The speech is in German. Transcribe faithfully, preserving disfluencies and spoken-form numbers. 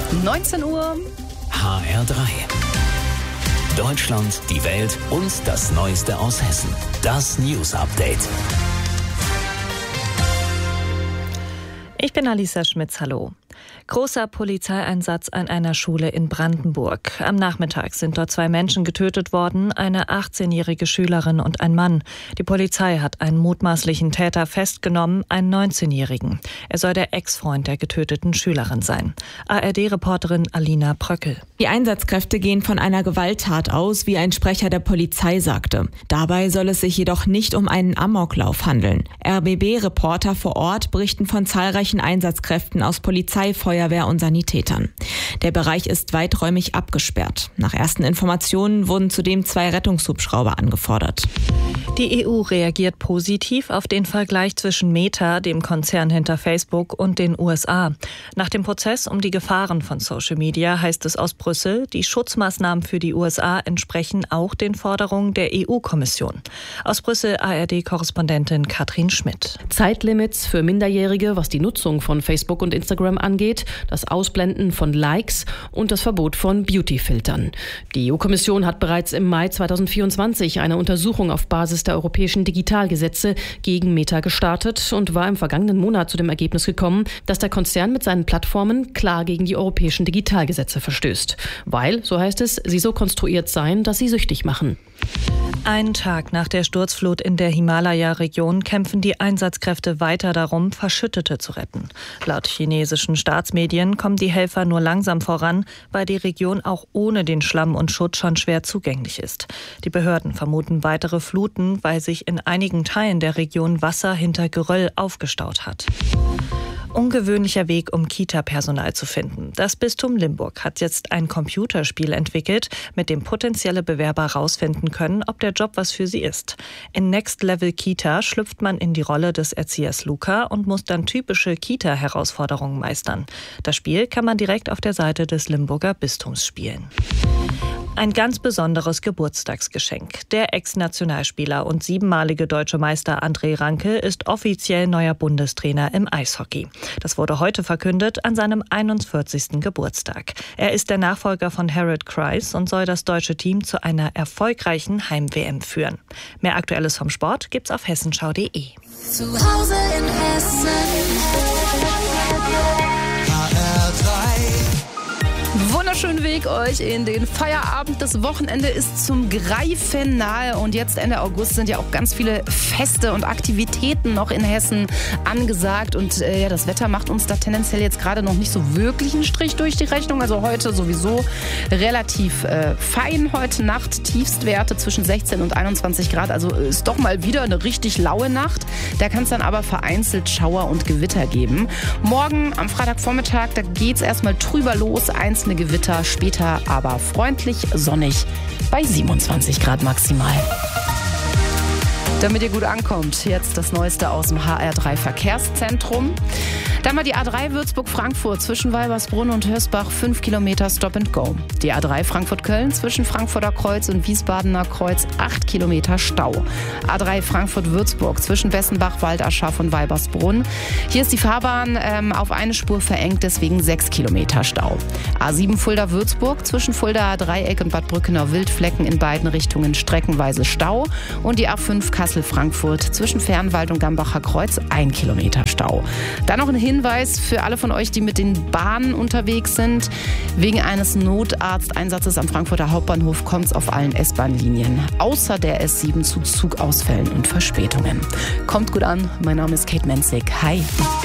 neunzehn Uhr. H R drei. Deutschland, die Welt und das Neueste aus Hessen. Das News Update. Ich bin Alisa Schmitz, hallo. Großer Polizeieinsatz an einer Schule in Brandenburg. Am Nachmittag sind dort zwei Menschen getötet worden, eine achtzehnjährige Schülerin und ein Mann. Die Polizei hat einen mutmaßlichen Täter festgenommen, einen neunzehnjährigen. Er soll der Ex-Freund der getöteten Schülerin sein. A R D-Reporterin Alina Pröckel. Die Einsatzkräfte gehen von einer Gewalttat aus, wie ein Sprecher der Polizei sagte. Dabei soll es sich jedoch nicht um einen Amoklauf handeln. R B B-Reporter vor Ort berichten von zahlreichen Einsatzkräften aus Polizei, Feuerwehr und Sanitätern. Der Bereich ist weiträumig abgesperrt. Nach ersten Informationen wurden zudem zwei Rettungshubschrauber angefordert. Die E U reagiert positiv auf den Vergleich zwischen Meta, dem Konzern hinter Facebook, und den U S A. Nach dem Prozess um die Gefahren von Social Media heißt es aus Brüssel, die Schutzmaßnahmen für die U S A entsprechen auch den Forderungen der E U-Kommission. Aus Brüssel A R D-Korrespondentin Katrin Schmidt. Zeitlimits für Minderjährige, was die Nutzung von Facebook und Instagram angeht, das Ausblenden von Likes und das Verbot von Beauty-Filtern. Die E U-Kommission hat bereits im Mai zweitausendvierundzwanzig eine Untersuchung auf Basis der europäischen Digitalgesetze gegen Meta gestartet und war im vergangenen Monat zu dem Ergebnis gekommen, dass der Konzern mit seinen Plattformen klar gegen die europäischen Digitalgesetze verstößt. Weil, so heißt es, sie so konstruiert seien, dass sie süchtig machen. Einen Tag nach der Sturzflut in der Himalaya-Region kämpfen die Einsatzkräfte weiter darum, Verschüttete zu retten. Laut chinesischen Staatsmedien kommen die Helfer nur langsam voran, weil die Region auch ohne den Schlamm und Schutt schon schwer zugänglich ist. Die Behörden vermuten weitere Fluten, weil sich in einigen Teilen der Region Wasser hinter Geröll aufgestaut hat. Ungewöhnlicher Weg, um Kita-Personal zu finden. Das Bistum Limburg hat jetzt ein Computerspiel entwickelt, mit dem potenzielle Bewerber herausfinden können, ob der Job was für sie ist. In Next Level Kita schlüpft man in die Rolle des Erziehers Luca und muss dann typische Kita-Herausforderungen meistern. Das Spiel kann man direkt auf der Seite des Limburger Bistums spielen. Ein ganz besonderes Geburtstagsgeschenk. Der Ex-Nationalspieler und siebenmalige deutsche Meister André Ranke ist offiziell neuer Bundestrainer im Eishockey. Das wurde heute verkündet an seinem einundvierzigsten Geburtstag. Er ist der Nachfolger von Harold Kreis und soll das deutsche Team zu einer erfolgreichen Heim-W M führen. Mehr Aktuelles vom Sport gibt's auf hessenschau punkt de. Zu Hause in Hessen. H R drei. Wunderschönen Weg euch in den Feierabend. Das Wochenende ist zum Greifen nahe und jetzt Ende August sind ja auch ganz viele Feste und Aktivitäten noch in Hessen angesagt und äh, ja, das Wetter macht uns da tendenziell jetzt gerade noch nicht so wirklich einen Strich durch die Rechnung. Also heute sowieso relativ äh, fein heute Nacht, Tiefstwerte zwischen sechzehn und einundzwanzig Grad, also ist doch mal wieder eine richtig laue Nacht. Da kann es dann aber vereinzelt Schauer und Gewitter geben. Morgen am Freitagvormittag, da geht es erstmal trüber los, einzelne Gewitter, später aber freundlich, sonnig bei siebenundzwanzig Grad maximal. Damit ihr gut ankommt, jetzt das Neueste aus dem H R drei Verkehrszentrum. Dann mal die A drei Würzburg-Frankfurt zwischen Weibersbrunn und Hösbach, fünf Kilometer Stop and Go. Die A drei Frankfurt-Köln zwischen Frankfurter Kreuz und Wiesbadener Kreuz, acht Kilometer Stau. A drei Frankfurt-Würzburg zwischen Bessenbach, Waldaschaf und Weibersbrunn. Hier ist die Fahrbahn ähm, auf eine Spur verengt, deswegen sechs Kilometer Stau. A sieben Fulda-Würzburg zwischen Fuldaer Dreieck und Bad Brückener Wildflecken in beiden Richtungen streckenweise Stau. Und die A fünf Kassel-Frankfurt zwischen Fernwald und Gambacher Kreuz, ein Kilometer Stau. Dann noch ein Hinweis für alle von euch, die mit den Bahnen unterwegs sind. Wegen eines Notarzteinsatzes am Frankfurter Hauptbahnhof kommt es auf allen S-Bahn-Linien, außer der S sieben, zu Zugausfällen und Verspätungen. Kommt gut an, mein Name ist Kate Menzig. Hi.